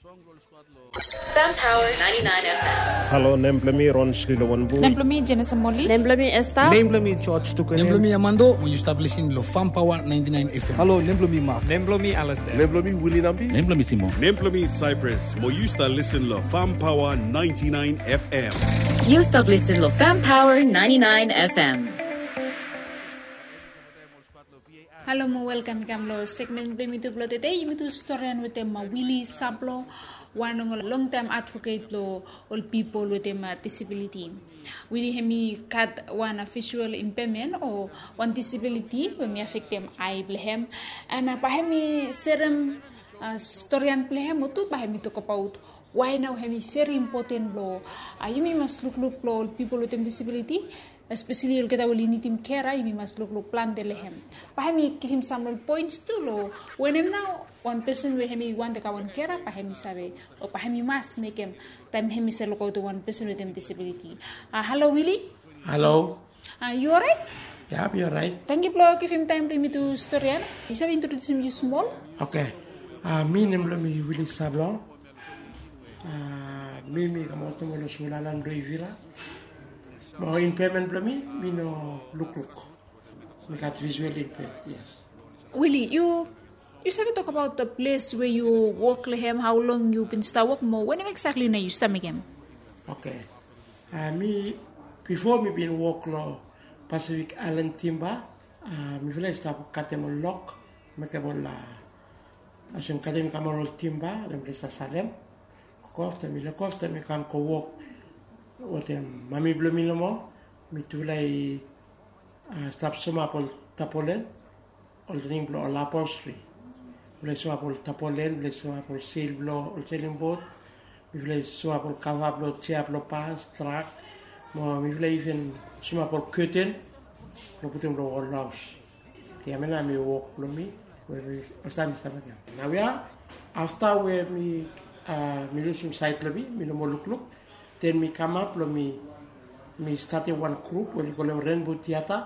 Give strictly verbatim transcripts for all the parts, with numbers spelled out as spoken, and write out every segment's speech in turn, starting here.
Fam Power ninety-nine F M. Hello, Nemplemi Ron Shrilawanbu. Nemplemi Jenesamoli. Nemplemi Esther. Nemplemi George Tukane. Nemplemi Amando. When you start listening to Fam Power ninety-nine F M. Hello, Nemplemi Mark. Nemplemi Alistair. Nemplemi Willie Nambi. Nemplemi Simon. Nemplemi Cyprus. Mo you start listening to Fam Power ninety-nine F M. You start listening to Fam Power ninety-nine F M. Hello, mo welcome kamlo segment bemi tu blote te yimi tu story an with ma Willie Sablo, one long time advocate lo all people with them disability. Willie hemi kat one visual impairment or one disability when me affect them eye blehem and pa hemi serum story an blehem tu pa hemi to about why now hemi very important lo yimi must look look lo all people with them disability. Especially yung kita wali ni team kera, imi mas look look plan de lehem. Pahemi kihim some points too lo. When him now one person we hemi one de kawan kera, pahemi sabe o pahemi mas make him time hemi se look out to one person with them disability. Uh, hello Willie. Hello. Uh, you alright? Yeah, you're right. Thank you for giving time to me to story. You sabe introduce him you small? Okay. Uh, me name me Willie Sablon. Uh, me me kamoto mo lo sulalan do ivira. Mo impairment plami, me no look look. Me got visual impairment, yes. Willie, you you said talk about the place where you work lehem, how long you been start work mo, when exactly na you start again? Okay. Uh, me before me been work lo Pacific Island Timber, uh, me vile start katemo lock, me kabo la asun katem kamaro timber, le me sta salem. Kofta me le kofta me kan ko work. Otem mami blomi no mo mi tulai uh, stap soma pol tapolen ol ring blo ol upholstery vle soma pol tapolen vle soma pol sail blo ol sailing boat mi vle soma pol kava blo chair blo pass track mo mi vle even soma pol curtain lo putem blo ol house ti amena mi walk blo mi we sta mi sta again now we are after we mi uh, mi lo sum site lo mi mi no mo look look. Then me come up, me me started one group, we call them Rainbow Theatre.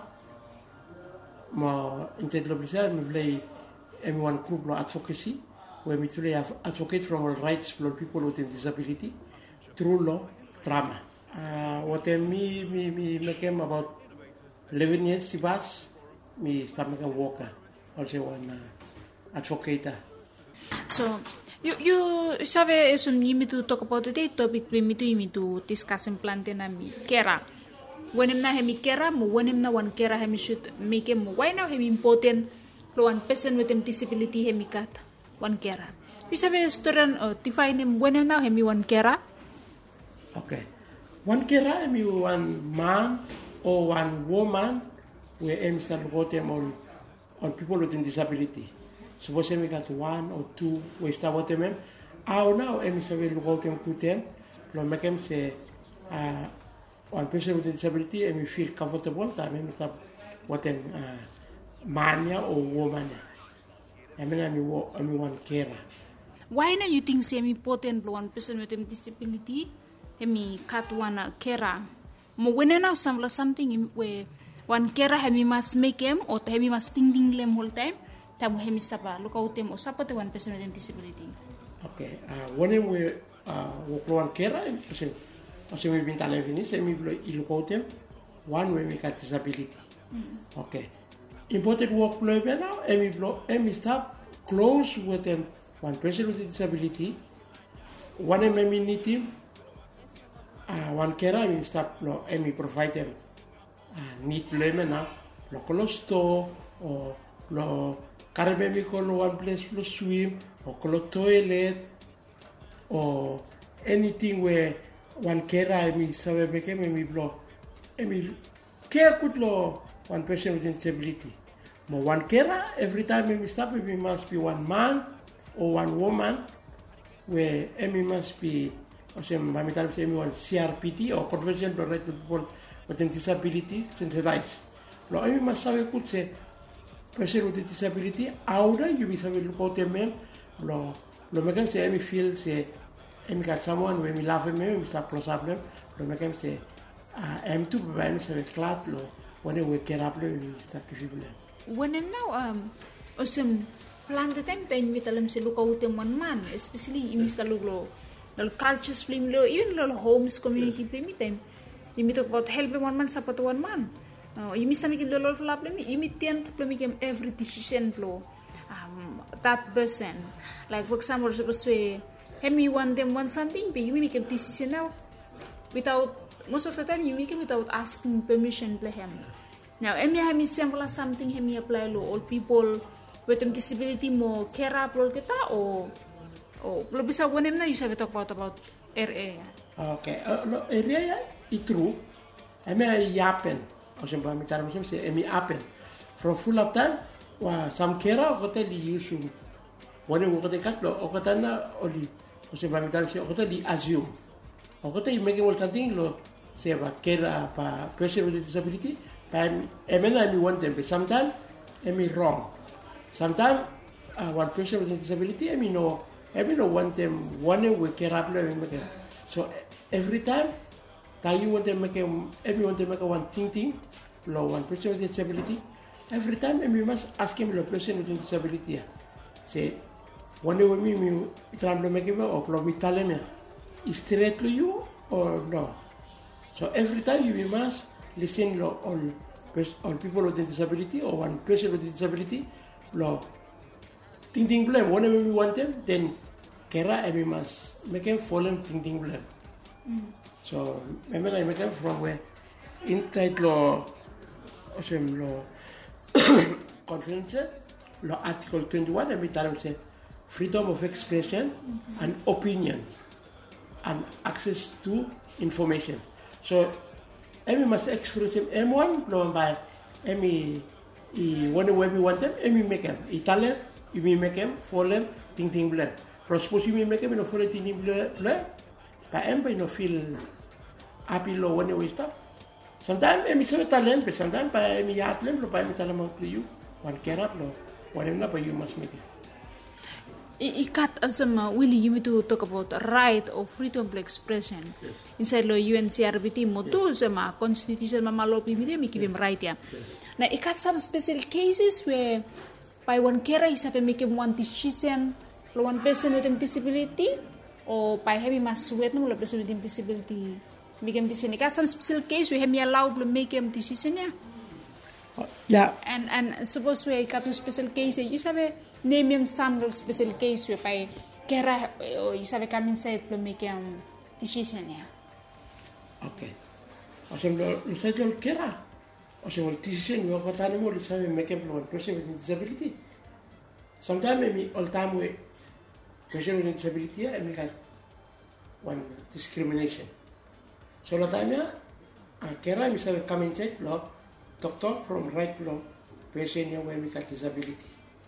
Ma instead of this, me play one group lo advocacy, where me truly have advocate from all rights for people with disability through law, drama. Uh, what me me me make him about eleven years, sibas, me start making worker, also one uh, advocate. So. You you sabe some yimi to talk about today topic we me to yimi to discuss in plan na mi kera. When him na hemi kera mo when him na one kera hemi should make him why now hemi important lo one person with him disability hemi kat one kera. You sabe story uh, define him when him now hemi one kera. Okay, one kera hemi one man or one woman where hemi start about them on on people with disability. Suppose we got one or two we start with them. How now emi sabe look out them to them. Lo make them say uh, one person with disability emi feel comfortable. Time emi start with them uh, mania or woman. I mean emi emi one carer. Why now you think say important one person with disability emi cut one carer? Mo when now some something where one carer hemi must make him or hemi must thinking them whole time. Tamu hemi stapa look out them or support one person with disability. Okay, uh, when we uh, work one carer, kasi kasi we been talking finish, we look out them one way we got disability. Mm. Okay, important work flow now, and we blow, and we stop close with them one person with disability. One M M need him, uh, one carer we stop blow, and we provide them uh, need play now, local store or lo. Karena mi kalau one place to swim or kalau toilet or anything where one carer mi sabe make mi blow, mi care could lo one person with disability. But one carer every time mi stop mi must be one man or one woman where mi must be, or say mami tal say mi one C R P T or Convention for Right to People with Disability sensitized. Lo mi must sabe could say. Person with disability, ahora you be sabi look out them, lo lo make them say me feel say, me got someone when me laugh at me, me start close up them, lo make them say, ah, I'm too bad, me say clap lo, when we get up them, me start to feel them. When him now um, awesome plan the time time mit alam si lukaw tem one man especially imis talulo the cultures film lo even lo homes community film time you talk about help one man support one man uh, you miss tamik lo lo flap me you meet tent plemikem every decision lo um, that person like for example suppose we have me want them want something but you make a decision now without most of the time you make it without asking permission to him now emi have me sample something have me apply lo all people with them disability mo care up lo kita o o lo bisa wonem na you sabi talk about about R A okay uh, no area it true emi yapen o semba mi tar mo se emi apen from full of time wa sam kera ko te li yusu wone wo ko te kat lo o ko tana oli o semba mi tar se o ko te li assume o ko te make mo something lo se va kera pa person with disability and emena mi want them sometimes emi wrong sometimes uh, one person with disability emi no emi no want them one we care up lo emi so every time that you want to make a every want to make a one thing thing lo one person with disability every time emi must ask him the person with disability say one day when me me tram lo make o lo mi taleme straight to you or no so every time you must listen to all, all people with disability or one person with disability, lo thinking blame. Whenever we want them, then kera we must make them follow thinking blame. Mm. So remember I make them from where inside law, same law conference, law article twenty-one. Every time say freedom of expression mm-hmm. and opinion and access to information. So, emi must express him M one, no by emi I one way we want them, emi make them. Italian, you may make them, follow them, think think blend. For suppose you may make them, you know, follow think think blend, but em you know feel happy lo one way stuff. Sometimes emi say Italian, but sometimes by emi yat them, lo by emi Italian to you, one care up lo, whatever na, but you must make it. Ikat asama Willie you need to talk about right of freedom of expression yes. Inside lo U N C R B T mo to sama constitution mama law pimide mi kibim right ya na ikat some special cases where by one care is have make one decision lo one person with disability or by having mas sweat no lo person with disability make him decision ikat some special case we have me allowed to make him decision ya yeah and and suppose we ikat a special case you sabe name him some special case where by kera o isabe kamin side to make um decision ya okay o se lo se lo kera o se lo decision yo ko tani mo isabe make employment person with disability sometimes me all time we person with disability and me got one discrimination so la tanya a kera mi sabe kamin check lo doctor from right law person yo we got disability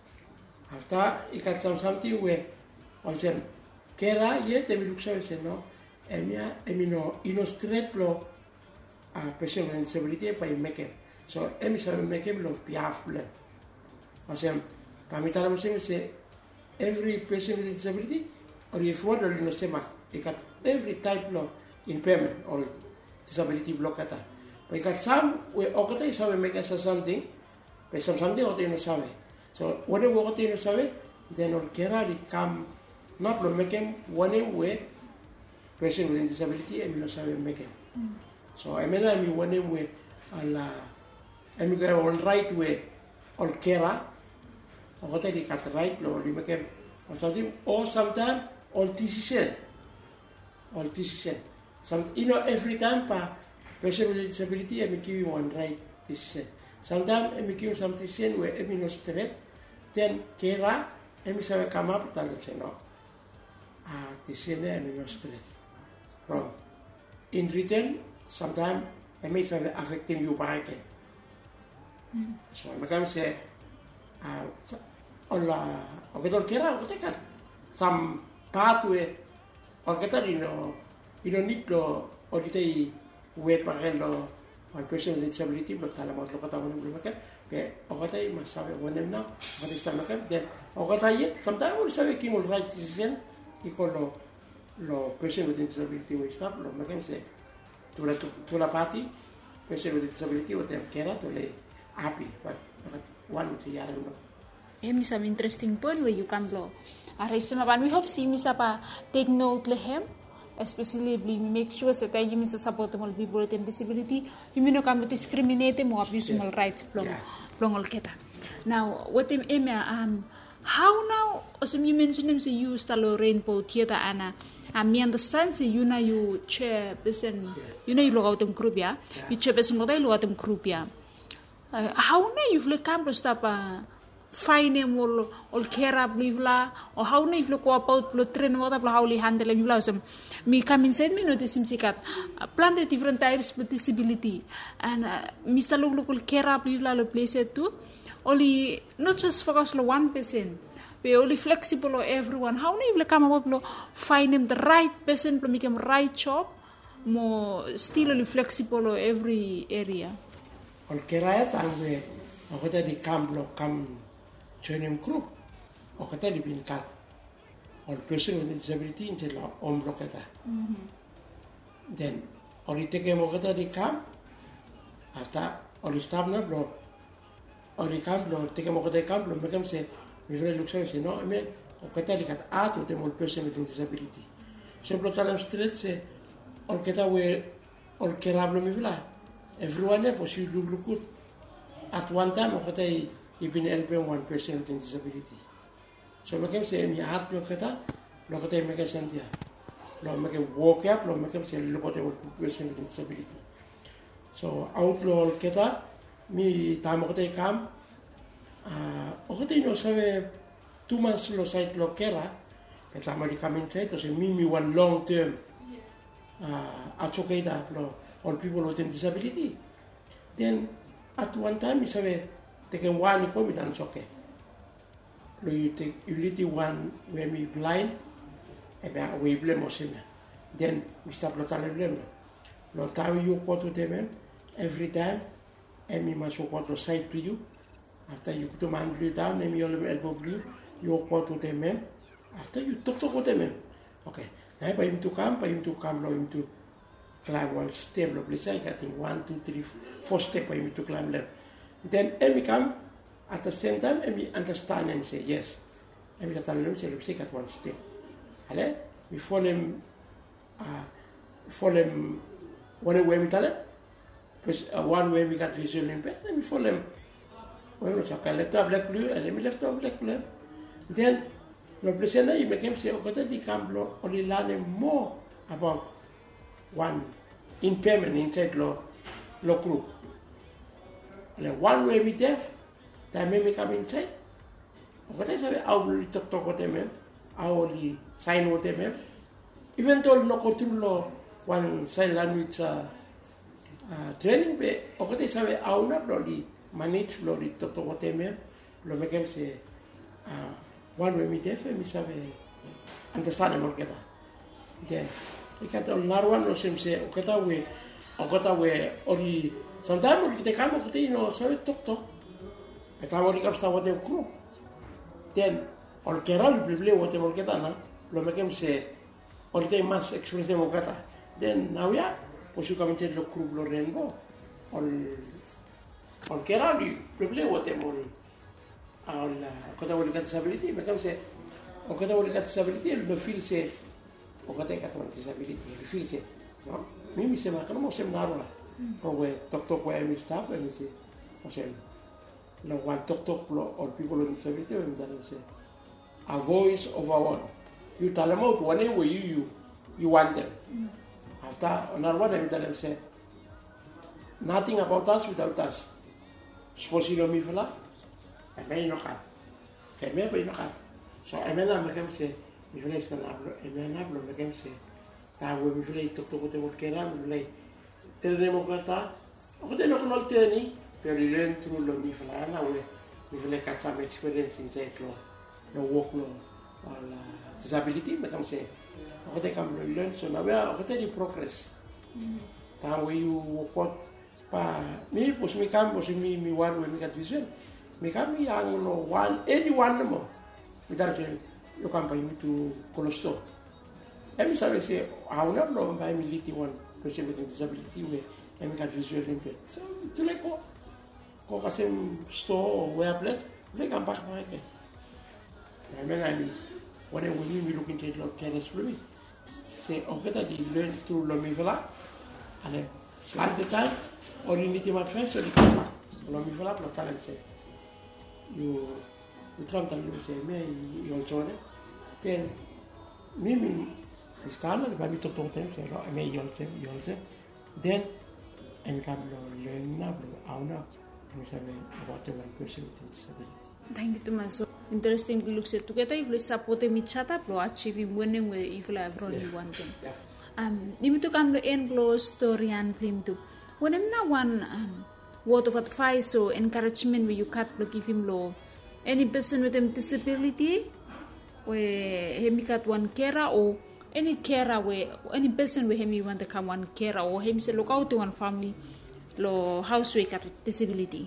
after I got some something where also kera yet they look so say no emia emino ino straight law a person with disability by make it so emi sabe make it love piaf le also pamita mo say every person with disability or if what or no sema I got every type law impairment or disability blockata but I got some we okata sabe make us something but some something or they no sabe. So whatever what you sabe, then on kera they come not to make him one way person with disability and no sabe make him. So I mean I mean one way ala I mean on right way on kera or what they cut right or you make him or something or sometimes on decision on decision. Some you know every time pa person with disability I mean give you one right decision. Sometimes I mean give some decision where I mean no straight. Then kera, emi sabe come up and say no. Ah, this is emi no straight. Wrong. In written, sometimes emi sabe affecting you by it. So I can say, ah, ola, okay, don't kera, okay, kan. Some pathway, okay, that you know, you don't need to, or you wait for hello, one person with disability, but tell about local town and okay, okay, must sabe one them now. What is that? Okay, then okay, yet sometimes we sabe king will right decision. Equal lo lo person with disability will stop. Lo make him say to la to la party person with disability with them care to lay happy, but one say I don't know. Hem is some interesting point where you can blow. Arisema ban we hope see misa pa take note lehem. Especially we make sure that you miss support all people with disability. You mean no come discriminate more abuse yeah. rights from from all keta. Now what em um how now also you mentioned him say you stalo rainbow theater ana. I me understand say you na you chair person you know you look out them group ya. You chair person lo dai look out them group ya. How na you feel come to stop uh, fine all all care up live la or how na you feel go about lo train what up how li handle live la some me come inside me notice him sikat plan the different types of disability and uh, Mister lo local care up live la lo place it too only not just focus on one person but only flexible or everyone how na you feel come about lo find him the right person to make him right job more still only flexible or every area all care tangue o kata di kam kam joining group o kata di bin kat or person with disability in the om kata then or it take mo kata di kam after or stop na bro or di kam bro take mo kata kam bro mekam se mi vre look say no me o kata di kat ato te mo person with disability sempre talam street se or kata we or kerablo mi vla everyone is possible to look at one time. Okay, I've been helping one person with disability. So I can say, "Me heart look at that, look at that, make a sense here. Look, make a walk up, look, make a say, look at one person with disability." So outlaw look at that, me time okay come. Ah, okay, no sabe two months lo site lo kera, but I'm already coming to so me me one long term. Ah, at okay that lo. All people with disability. Then at one time you say take one you come and it's okay. So you take you lead the one when we blind, and we blame us him. Then we start to blame. No time you go to them every time, and we must go to side to you. After you put the hand down, and you elbow blue, you go to them. After you talk to them, okay. Now for him to come, for him to come, for him to climb one step, please. I think one, two, three, four steps for him to climb them. Then Amy come at the same time, Amy understand and say yes. Amy tell them say let's take at one step. Ale, we follow him, uh, follow him. One way we tell him, because uh, one way we got visual impact, and we follow him. When we talk, left out black blue, and Amy left out black blue. Then the place na you make him say, okay, they come only learn more about one impairment inside law law group. Like one way we deaf, that may come inside. Okay, so I will talk talk with them, I will sign with them. Even though no go through law one sign language uh, uh, training, but okay, so I will not only manage law talk talk with them. Law make them say uh, one way we deaf, we say understand more kata. Then ikata narwan no sem se okata we okata we ori sometimes kita kamu kita no sabe tok tok eta ori kap sta wate kru then or keral bible wate mo kita na lo mekem se ori te mas expresión mo kata then now ya posu kamite lo kru lo rengo or or keral bible wate mo al okata ori disability mekem se okata ori disability lo feel se o kata kat one disability you feel say no mimi se makano mo sem narwa ko we tok tok we mi staff and say o sem no one tok tok lo or people with disability we tell them say a voice of our own you tell them out one way you you you want them after narwa we tell them say nothing about us without us suppose you know me fela I may no ka I may no ka so I may not make them say mi vlei sta nablo e me nablo me kem se ta we mi vlei tok tok te mot kera mi vlei te demokrata o te no no te ni per il entro lo mi fala na we mi vlei ka ta experience in teklo no work no ala disability me kem se o te kam lo learn so na we o te di progress ta we you what pa mi pos mi kam pos mi mi one we mi kat vision mi kam mi ang no one anyone mo mi dar yo campaign to Colosto. Emi sabe se a una no vai militi one person with disability we emi kat visual impact. So tu le ko ko kasem store or where place le kam back ma ke. I mean, I mean, when we we look into the carers for me, say, okay, that you learn through Lomivela, and then slant the time, or you need to match first, or you come back. Lomivela, but tell them, say, you, you come to you say, me, you also there. Then, me, me, I stand and maybe talk to them, say, no, I may you also, you also. Then, and come learn now, how now, and say, about the one person with disability. Thank you too much. So interesting to look at together. If we support me chata, pro achieving winning with if we have only one thing. Um, you to come to end close story and film too. When I'm not one um, word of advice or encouragement where you cut block give him low. Any person with a disability, where him cut one carer or any carer where any person where him you want to come one carer or him say look out to one family, lo house we cut disability.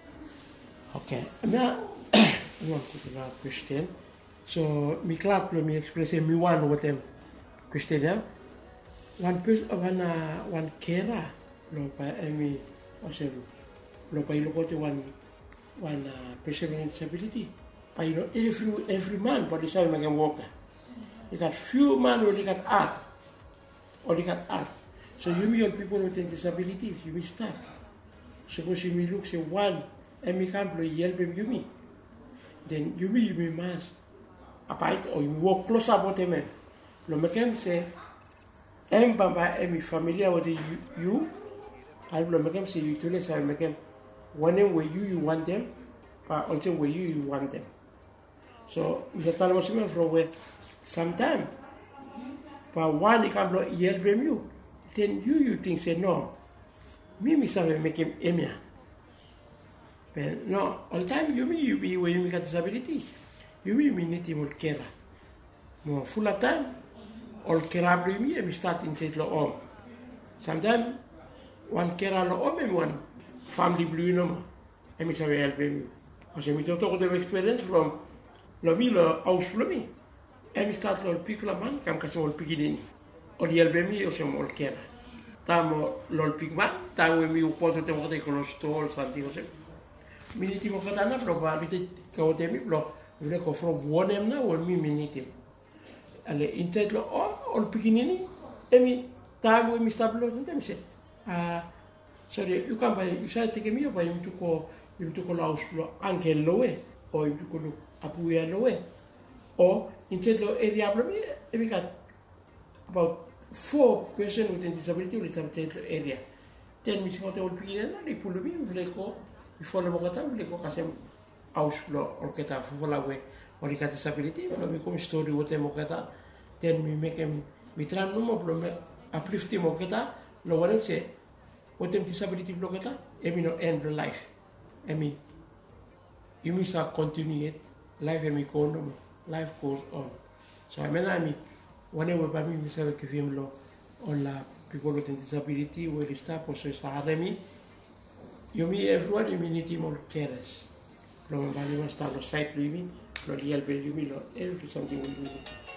Okay, now. I want to do a question. So, mi clar lo mi expresse mi one with them question ya. One person, one uh, one carer, lo pa emi, also lo pa ilo kote one one uh, person with disability. Pa you know every every man, but this time I can walk. You got few man who they got art, or they got art. So you mean people with disabilities, you will start. Suppose you may look say one, and me can't blow yelp him you me. Then you may you must abide or you walk closer about them. Lo mekem say, em bamba em familiar with you you. I lo mekem say you tell us I mekem one where you you want them, but also where you you want them. So you tell us from where sometime, but one you can blow yelp him you. Then you you think say no, me me say make him emia. But no, all the time you mean you be when you got disability. You mean me need more care. More full of time, all care abri me and start in take lo om. Sometimes one care lo om and one family blue no. And me say help me. Because me talk the experience from lo me lo house lo me. And me start lo pick la man kam kasi all picking or help me or some all care. Tamo lo pick man, tamo me upoto te mo te con store something or miniti mo katana probability ka temi blo vle ko from one na one mi miniti ale intet lo all all pikinini emi tago mi stablo tem se ah sorry you can buy you say take me buy you to ko you to ko laus lo anche loe o you to ko apuya loe o intet lo e diablo mi emi got about four person with disability with intet area ten mi se mo te all pikinina li pulo mi vle ko before the Bogota, we go kasem ausflo or keta fulla we or the disability, but we come story with them oketa, then we make him we try no more problem uplift him oketa, no one say what them disability blogeta, emi no end the life. Emi you miss a continue life emi go no life goes on. So I mean I mean whenever by me myself give him law on la people with disability where they start also start me. You mean everyone you mean it more careless. Lo mbali mas talo site living, lo lial bel you mean lo every something we do.